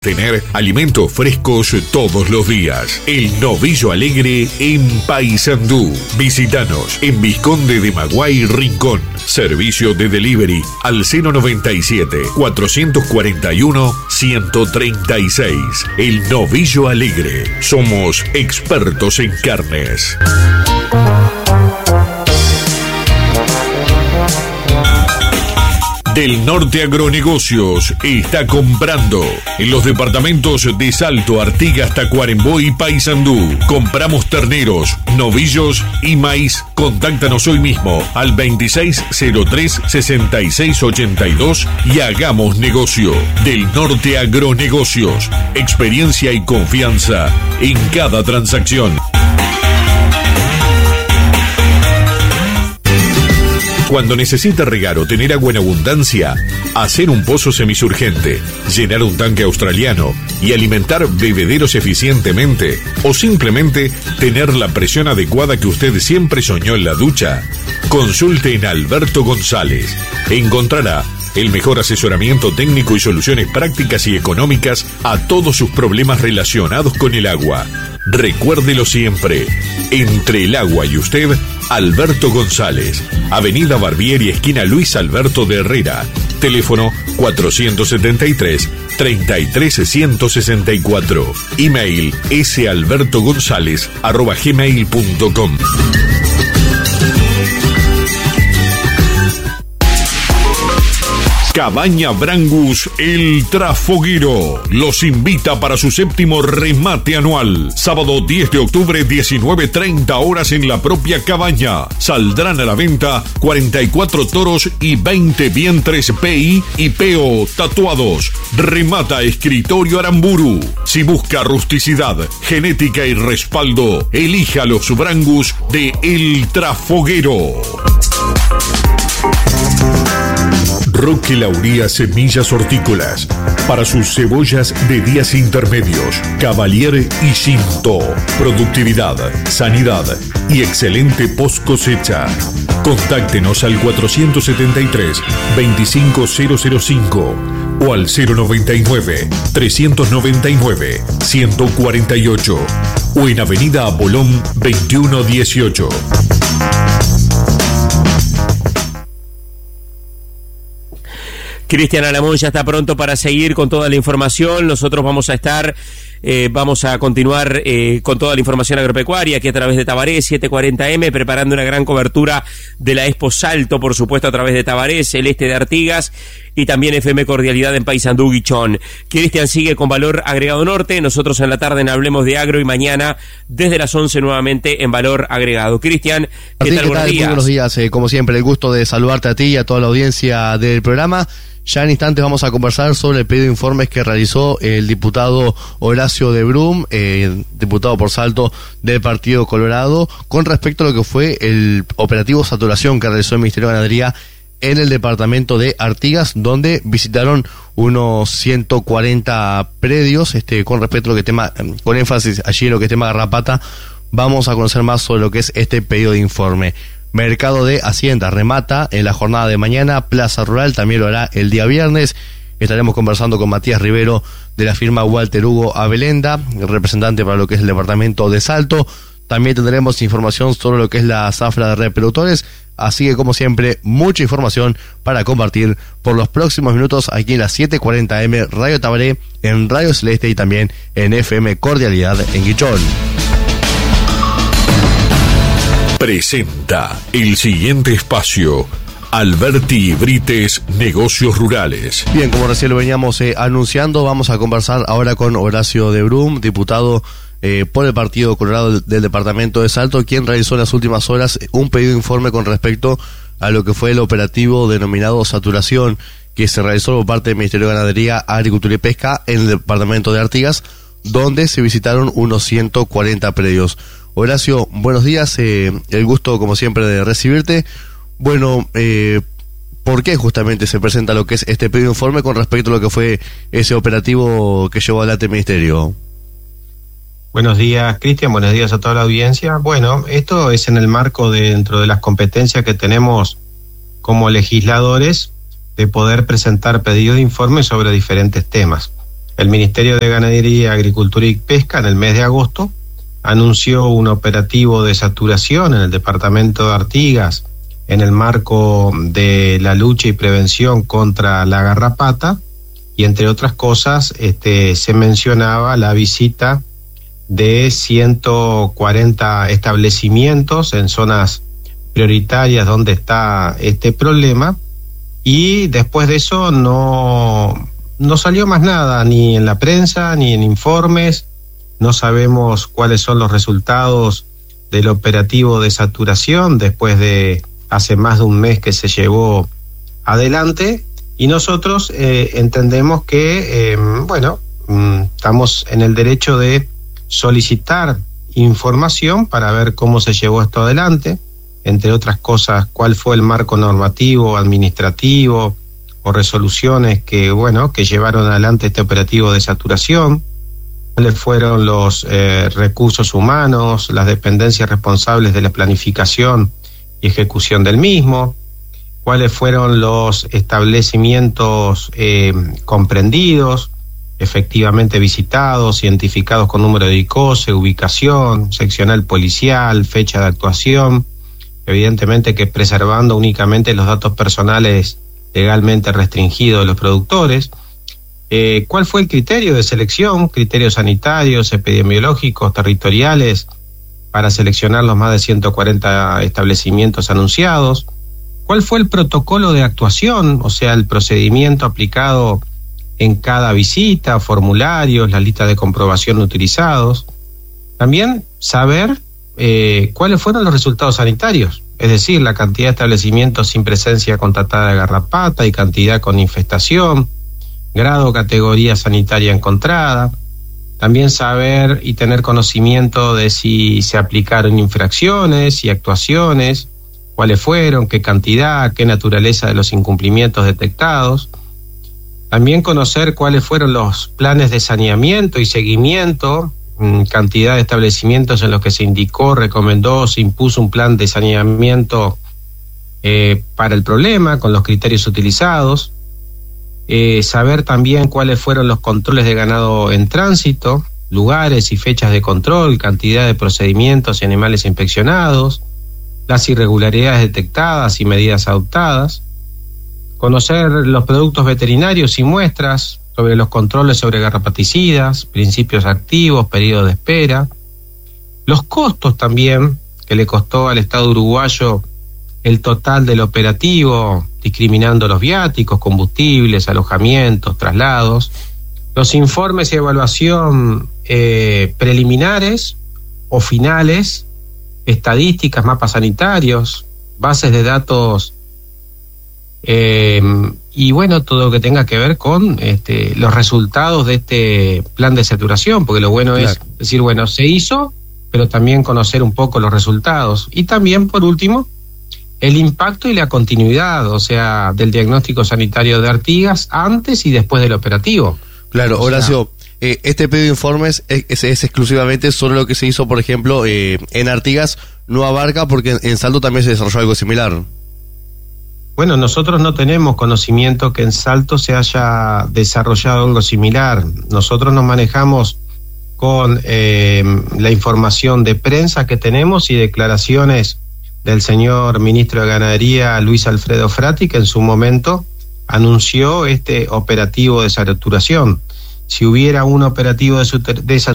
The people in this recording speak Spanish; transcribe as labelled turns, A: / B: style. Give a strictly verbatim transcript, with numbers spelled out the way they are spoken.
A: Tener alimentos frescos todos los días. El Novillo Alegre en Paysandú. Visítanos en Vizconde de Maguey, Rincón. Servicio de delivery al cero noventa y siete, cuatrocientos cuarenta y uno, ciento treinta y seis. El Novillo Alegre. Somos expertos en carnes. Del Norte Agronegocios está comprando en los departamentos de Salto, Artigas, Tacuarembó y Paysandú. Compramos terneros, novillos y maíz. Contáctanos hoy mismo al veintiséis cero tres, sesenta y seis ochenta y dos y hagamos negocio. Del Norte Agronegocios, experiencia y confianza en cada transacción. Cuando necesita regar o tener agua en abundancia, hacer un pozo semisurgente, llenar un tanque australiano y alimentar bebederos eficientemente, o simplemente tener la presión adecuada que usted siempre soñó en la ducha, consulte en Alberto González. Encontrará el mejor asesoramiento técnico y soluciones prácticas y económicas a todos sus problemas relacionados con el agua. Recuérdelo siempre, entre el agua y usted, Alberto González, Avenida Barbieri, esquina Luis Alberto de Herrera, teléfono cuatrocientos setenta y tres, treinta y tres, ciento sesenta y cuatro, email salbertogonzalez arroba gmail punto com. Cabaña Brangus El Trafoguero los invita para su séptimo remate anual. Sábado diez de octubre, diecinueve treinta horas en la propia cabaña. Saldrán a la venta cuarenta y cuatro toros y veinte vientres P I y P O tatuados. Remata Escritorio Aramburu. Si busca rusticidad, genética y respaldo, elija los Brangus de El Trafoguero. Roque Lauría Semillas Hortícolas. Para sus cebollas de días intermedios, Cavalier y Cinto. Productividad, sanidad y excelente post cosecha. Contáctenos al cuatrocientos setenta y tres, veinticinco mil cinco o al cero noventa y nueve, trescientos noventa y nueve, ciento cuarenta y ocho o en Avenida Apolón veintiuno dieciocho.
B: Cristian Alamón ya está pronto para seguir con toda la información. Nosotros vamos a estar, eh, vamos a continuar eh, con toda la información agropecuaria aquí a través de Tabaré setecientos cuarenta eme, preparando una gran cobertura de la Expo Salto, por supuesto a través de Tabaré, Celeste de Artigas y también F M Cordialidad en Paysandú, Guichón. Cristian sigue con Valor Agregado Norte, nosotros en la tarde en Hablemos de Agro y mañana desde las once nuevamente en Valor Agregado. Cristian, ¿qué
C: Así,
B: tal?
C: ¿qué
B: Buenos
C: tal?
B: días.
C: Muy buenos días, eh, como siempre, el gusto de saludarte a ti y a toda la audiencia del programa. Ya en instantes vamos a conversar sobre el pedido de informes que realizó el diputado Horacio de Brum, eh, diputado por Salto del Partido Colorado, con respecto a lo que fue el operativo saturación que realizó el Ministerio de Ganadería en el departamento de Artigas, donde visitaron unos ciento cuarenta predios, este, con respecto a lo que tema, con énfasis allí en lo que es tema garrapata. Vamos a conocer más sobre lo que es este pedido de informe. Mercado de Hacienda remata en la jornada de mañana, Plaza Rural también lo hará el día viernes. Estaremos conversando con Matías Rivero de la firma Walter Hugo Abelenda, representante para lo que es el departamento de Salto. También tendremos información sobre lo que es la zafra de reproductores, así que como siempre, mucha información para compartir por los próximos minutos aquí en las setecientos cuarenta eme Radio Tabaré, en Radio Celeste y también en F M Cordialidad en Guichón.
A: Presenta el siguiente espacio. Alberti Brites, Negocios Rurales.
C: Bien, como recién lo veníamos eh, anunciando, vamos a conversar ahora con Horacio de Brum, diputado eh, por el Partido Colorado del, del Departamento de Salto, quien realizó en las últimas horas un pedido de informe con respecto a lo que fue el operativo denominado Saturación, que se realizó por parte del Ministerio de Ganadería, Agricultura y Pesca en el Departamento de Artigas, donde se visitaron unos ciento cuarenta predios. Horacio, buenos días, eh, el gusto como siempre de recibirte. Bueno, eh, ¿por qué justamente se presenta lo que es este pedido de informe con respecto a lo que fue ese operativo que llevó adelante el Ministerio?
D: Buenos días, Cristian, buenos días a toda la audiencia. Bueno, esto es en el marco de, dentro de las competencias que tenemos como legisladores, de poder presentar pedidos de informe sobre diferentes temas. el Ministerio de Ganadería, Agricultura y Pesca en el mes de agosto anunció un operativo de saturación en el departamento de Artigas en el marco de la lucha y prevención contra la garrapata, y entre otras cosas este, se mencionaba la visita de ciento cuarenta establecimientos en zonas prioritarias donde está este problema, y después de eso no, no salió más nada, ni en la prensa, ni en informes. No sabemos cuáles son los resultados del operativo de saturación después de hace más de un mes que se llevó adelante, y nosotros eh, entendemos que, eh, bueno, mm, estamos en el derecho de solicitar información para ver cómo se llevó esto adelante, entre otras cosas, cuál fue el marco normativo, administrativo o resoluciones que, bueno, que llevaron adelante este operativo de saturación, cuáles fueron los eh, recursos humanos, las dependencias responsables de la planificación y ejecución del mismo, cuáles fueron los establecimientos eh, comprendidos, efectivamente visitados, identificados con número de I C O S E, ubicación, seccional policial, fecha de actuación, evidentemente que preservando únicamente los datos personales legalmente restringidos de los productores. Eh, ¿Cuál fue el criterio de selección? Criterios sanitarios, epidemiológicos, territoriales, para seleccionar los más de ciento cuarenta establecimientos anunciados. ¿Cuál fue el protocolo de actuación? O sea, el procedimiento aplicado en cada visita, formularios, la lista de comprobación utilizados. También saber eh, cuáles fueron los resultados sanitarios, es decir, la cantidad de establecimientos sin presencia constatada de garrapata y cantidad con infestación, grado, categoría sanitaria encontrada. También saber y tener conocimiento de si se aplicaron infracciones y actuaciones, cuáles fueron, qué cantidad, qué naturaleza de los incumplimientos detectados. También conocer cuáles fueron los planes de saneamiento y seguimiento, cantidad de establecimientos en los que se indicó, recomendó, se impuso un plan de saneamiento eh, para el problema, con los criterios utilizados. Eh, saber también cuáles fueron los controles de ganado en tránsito, lugares y fechas de control, cantidad de procedimientos y animales inspeccionados, las irregularidades detectadas y medidas adoptadas. Conocer los productos veterinarios y muestras, sobre los controles sobre garrapaticidas, principios activos, periodo de espera. Los costos también que le costó al Estado uruguayo el total del operativo, discriminando los viáticos, combustibles, alojamientos, traslados. Los informes y evaluación eh, preliminares o finales, estadísticas, mapas sanitarios, bases de datos eh, y bueno, todo lo que tenga que ver con este, los resultados de este plan de saturación, porque lo bueno claro. es decir, bueno, se hizo, pero también conocer un poco los resultados. Y también, por último, el impacto y la continuidad, o sea, del diagnóstico sanitario de Artigas antes y después del operativo.
C: Claro, o Horacio, sea, eh, este pedido de informes es, es, es exclusivamente sobre lo que se hizo, por ejemplo, eh, en Artigas, no abarca porque en, en Salto también se desarrolló algo similar.
D: Bueno, nosotros no tenemos conocimiento que en Salto se haya desarrollado algo similar. Nosotros nos manejamos con eh, la información de prensa que tenemos y declaraciones del señor ministro de Ganadería, Luis Alfredo Frati, que en su momento anunció este operativo de saturación. Si hubiera un operativo de, de